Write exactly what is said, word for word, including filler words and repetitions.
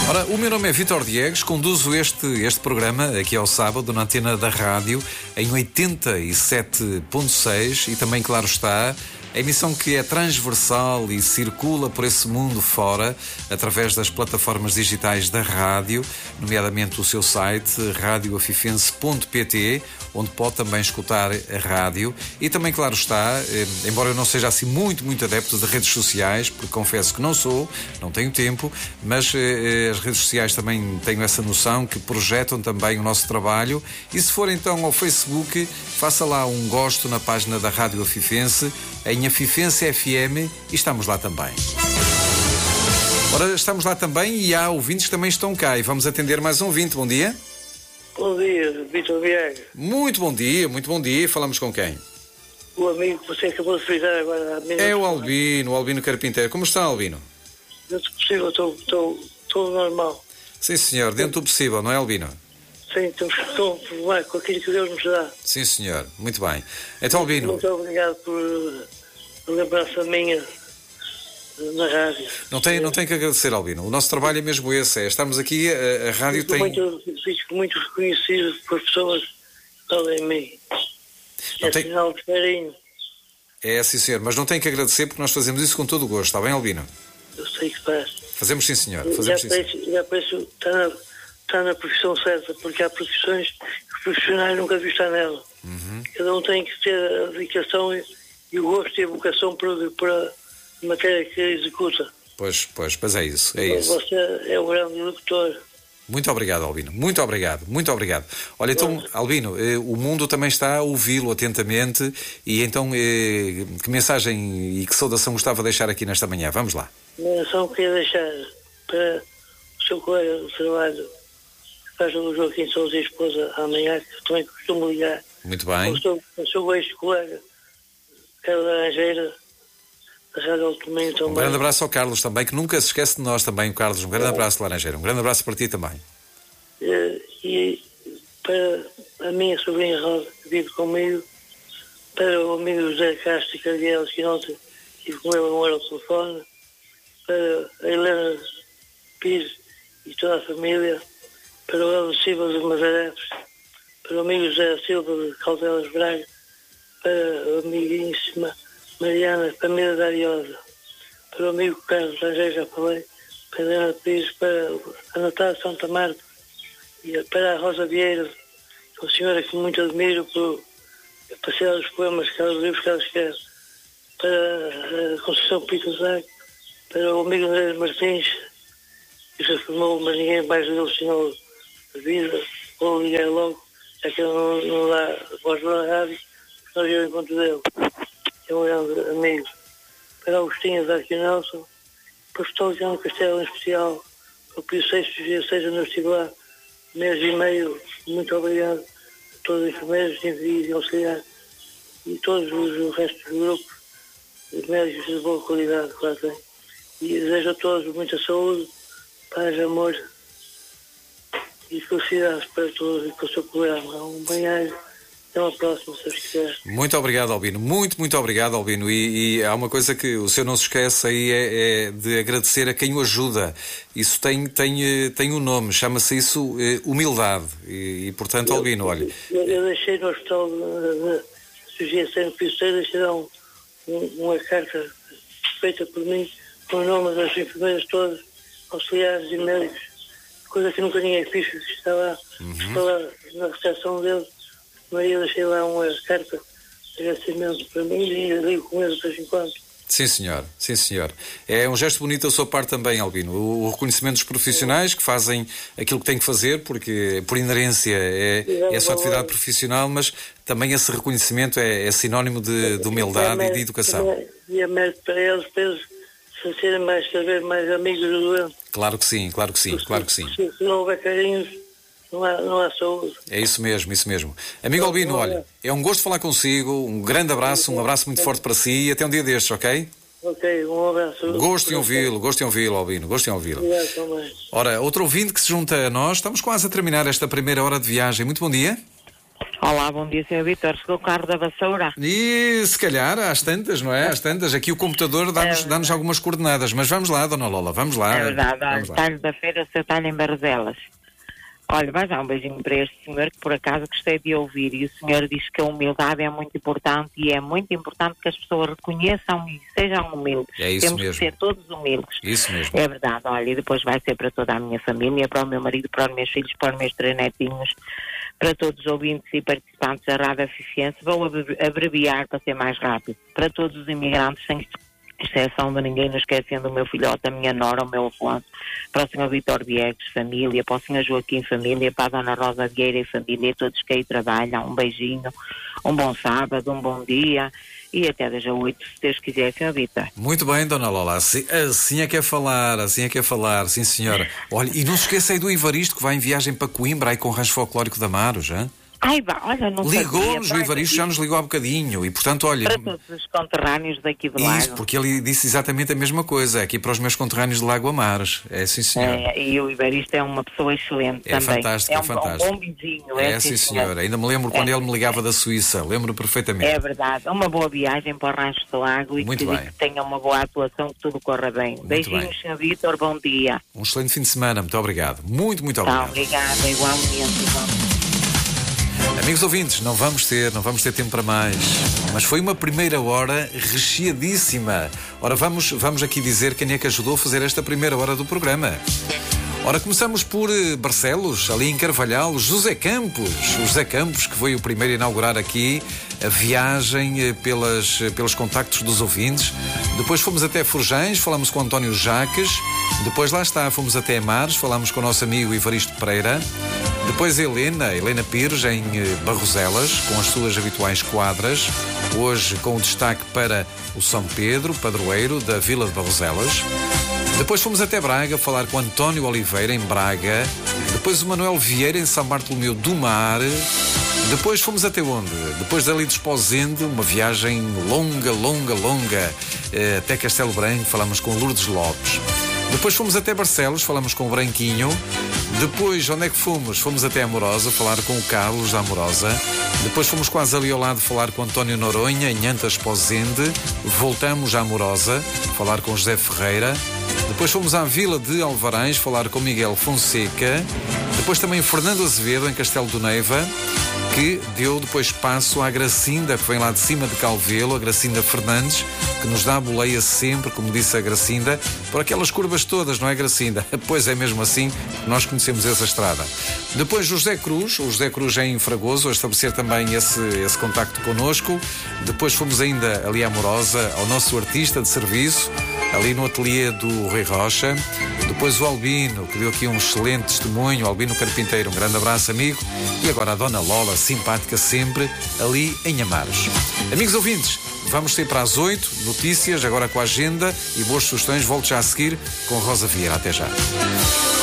Ora, o meu nome é Vítor Diegues, conduzo este, este programa aqui ao sábado na antena da rádio em oitenta e sete ponto seis e também, claro está, a emissão que é transversal e circula por esse mundo fora através das plataformas digitais da rádio, nomeadamente o seu site rádio afifense ponto pt, onde pode também escutar a rádio e também, claro está, eh, embora eu não seja assim muito, muito adepto de redes sociais, porque confesso que não sou, não tenho tempo, mas eh, as redes sociais também tenho essa noção que projetam também o nosso trabalho e se for então ao Facebook, faça lá um gosto na página da Rádio Afifense, em Afifense F M, e estamos lá também. Ora, estamos lá também e há ouvintes que também estão cá e vamos atender mais um ouvinte. Bom dia. Bom dia, Vítor Diegues. Muito bom dia, muito bom dia. Falamos com quem? O amigo que você acabou de frisar agora. É o Albino, o Albino Carpinteiro. Como está, Albino? Dentro do possível, estou normal. Sim, senhor, dentro do possível, não é, Albino? Sim, temos que conformar com aquilo que Deus nos dá. Sim, senhor, muito bem. Então, Albino... Muito obrigado por lembrar-se a minha na rádio. Não tem, não tem que agradecer, Albino. O nosso trabalho é mesmo esse, é estarmos aqui, a, a rádio Fico tem... Muito, fico muito reconhecido por pessoas que falam em mim. Não É tem... sinal de carinho. É, sim, senhor, mas não tem que agradecer porque nós fazemos isso com todo o gosto, está bem, Albino? Eu sei que faz. Fazemos sim, senhor. Já Fazemos sim, senhor. parece, já parece está na, está na profissão certa, porque há profissões que os profissionais nunca vi estar nela. Uhum. Cada um tem que ter a dedicação e, e o gosto e a vocação para, para a matéria que executa. Pois, pois, pois é isso, é isso. Você é o grande locutor. Muito obrigado, Albino. Muito obrigado, muito obrigado. Olha, então, Albino, eh, o mundo também está a ouvi-lo atentamente e então, eh, que mensagem e que saudação gostava de deixar aqui nesta manhã? Vamos lá. A menção que queria deixar para o seu colega do trabalho, que faz o Joaquim Sousa e a esposa amanhã, que também costumo ligar. Muito bem. O seu, o seu ex-colega, Carlos Laranjeira, da Rádio Alto Minho também. Um grande abraço ao Carlos também, que nunca se esquece de nós também, o Carlos. Um grande é. abraço, Laranjeira. Um grande abraço para ti também. E, e para a minha sobrinha Rosa, que vive comigo, para o amigo José Castro e Cardiel, que ontem estive com ele uma hora ao telefone, para a Helena Pires e toda a família, para o Helder Silva de Mazaretes, para o amigo José Silva de Caldelas Braga, para a amiguíssima Mariana, família da Ariosa, para o amigo Carlos Angel, já falei, para a Helena Pires, para a Natália Santa Marta e para a Rosa Vieira, uma senhora que muito admiro por capacidade dos poemas que ela livros que ela escreve, para a Conceição Pito Zac, para o amigo André Martins, que se reformou, mas ninguém mais lhe ensinou a vida, vou ligar logo, já que ele não, não dá voz na rádio, nós eu encontro dele. É um grande amigo. Para Agostinho da Arquio Nelson, para o Pastor João Castelo em especial, para o Pio Sexto dia seis no vestibular, mês e meio, muito obrigado a todos os enfermeiros, enfermeiros e auxiliares e todos os, o resto dos grupos, os médicos de boa qualidade, claro que tem. E desejo a todos muita saúde, paz, amor e felicidades para todos e para o seu programa. Um banheiro. Até uma próxima, se Deus quiser. Muito obrigado, Albino. Muito, muito obrigado, Albino. E, e há uma coisa que o senhor não se esquece aí, é, é de agradecer a quem o ajuda. Isso tem, tem, tem um nome, chama-se isso eh, humildade. E, e portanto, eu, Albino, olha... Eu, eu deixei no hospital de cirurgia sem pistoeira, deixei lá um, um, uma carta feita por mim, com o nome das enfermeiras todas, auxiliares e médicos, coisa que nunca ninguém fez, que estava, uhum. estava na recepção deles. Mas eu deixei lá uma carta de agradecimento para mim e ligo com eles de vez em quando. Sim, senhor. Sim, senhor. É um gesto bonito da sua parte também, Albino. O, o reconhecimento dos profissionais que fazem aquilo que têm que fazer, porque por inerência é, é a sua atividade profissional, mas também esse reconhecimento é, é sinónimo de, de humildade e, e de educação. E é mérito para eles, para eles se serem mais, saber mais amigos do doente. Claro que sim, claro que sim, porque, claro que sim. Se, se não houver carinhos, Não há, não há saúde. É isso mesmo, isso mesmo. Amigo Albino, olha, é um gosto falar consigo, um grande abraço, um abraço muito forte para si e até um dia destes, ok? Ok, um abraço. Gosto em ouvi-lo, gosto em ouvi-lo, Albino, gosto em ouvi-lo. Obrigado também. Ora, outro ouvinte que se junta a nós, estamos quase a terminar esta primeira hora de viagem. Muito bom dia. Olá, bom dia, senhor Vítor. Chegou o carro da vassoura? E se calhar, às tantas, não é? Às tantas. Aqui o computador dá-nos, É dá-nos algumas coordenadas. Mas vamos lá, Dona Lola, vamos lá. É verdade, olha, Vamos lá. talho da feira, seu talho em Barzelas. Olha, vai dar um beijinho para este senhor que por acaso gostei de ouvir. E o senhor diz que a humildade é muito importante e é muito importante que as pessoas reconheçam e sejam humildes. É isso Temos mesmo. que ser todos humildes. Isso mesmo. É verdade, olha, e depois vai ser para toda a minha família, para o meu marido, para os meus filhos, para os meus três netinhos, para todos os ouvintes e participantes da Rádio Eficiência. Vou abrevi- abreviar para ser mais rápido. Para todos os imigrantes, sem exceção de ninguém, não esquecendo o meu filhote, a minha nora, o meu Afonso, para o senhor Vítor Viegas, família, para o senhor Joaquim, família, para a dona Rosa Vieira e família, todos que aí trabalham. Um beijinho, um bom sábado, um bom dia e até das oito, se Deus quiser, senhor Vítor. Muito bem, Dona Lola. Assim, assim é que é falar, assim é que é falar, sim senhora. Olha, e não se esqueça aí do Ivaristo que vai em viagem para Coimbra aí com o Rancho Folclórico da Maros, hein? Ai, vá, olha, não Ligou-nos, o sabia, Ivaristo já nos ligou há bocadinho e portanto, olha... para todos os conterrâneos daqui do lado. Isso, porque ele disse exatamente a mesma coisa, aqui para os meus conterrâneos de Lago Amares. É sim, senhor. É, e o Ivaristo é uma pessoa excelente É também. fantástico, é é um, fantástico. um bom vizinho. É, É sim, senhor. Ainda me lembro quando É. ele me ligava da Suíça, lembro perfeitamente. É verdade. Uma boa viagem para o Rancho do Lago e Muito que, bem. que tenha uma boa atuação, que tudo corra bem. Beijinhos, bem. senhor Vítor, bom dia. Um excelente fim de semana, muito obrigado. Muito, muito Tá, obrigado. obrigada, igualmente. igualmente. Amigos ouvintes, não vamos ter, não vamos ter tempo para mais. Mas foi uma primeira hora recheadíssima. Ora, vamos, vamos aqui dizer quem é que ajudou a fazer esta primeira hora do programa. Ora, começamos por eh, Barcelos, ali em Carvalhal, José Campos. O José Campos, que foi o primeiro a inaugurar aqui a viagem eh, pelas, eh, pelos contactos dos ouvintes. Depois fomos até Forjães, falamos com António Jaques. Depois lá está, fomos até Mares, falámos com o nosso amigo Ivaristo Pereira. Depois Helena, Helena Pires, em eh, Barroselas, com as suas habituais quadras. Hoje com o destaque para o São Pedro, padroeiro da Vila de Barroselas. Depois fomos até Braga falar com António Oliveira, em Braga. Depois o Manuel Vieira, em São Bartolomeu do Mar. Depois fomos até onde? Depois dali de Esposende, uma viagem longa, longa, longa, eh, até Castelo Branco, falamos com Lourdes Lopes. Depois fomos até Barcelos, falamos com o Branquinho. Depois, onde é que fomos? Fomos até Amorosa, falar com o Carlos da Amorosa. Depois fomos quase ali ao lado falar com António Noronha, em Antas Esposende. Voltamos à Amorosa, falar com José Ferreira. Depois fomos à Vila de Alvarães, falar com Miguel Fonseca. Depois também Fernando Azevedo, em Castelo do Neiva, que deu depois passo à Gracinda, que vem lá de cima de Calvelo, a Gracinda Fernandes, que nos dá a boleia sempre, como disse a Gracinda, por aquelas curvas todas, não é, Gracinda? Pois é mesmo assim, nós conhecemos essa estrada. Depois José Cruz, o José Cruz é em Fragoso, a estabelecer também esse, esse contacto connosco. Depois fomos ainda ali à Amorosa, ao nosso artista de serviço, ali no ateliê do Rui Rocha. Depois o Albino, que deu aqui um excelente testemunho, o Albino Carpinteiro, um grande abraço, amigo. E agora a Dona Lola, simpática sempre, ali em Amares. Amigos ouvintes, vamos ter para as oito notícias, agora com a agenda e boas sugestões. Volto já a seguir com Rosa Vieira. Até já.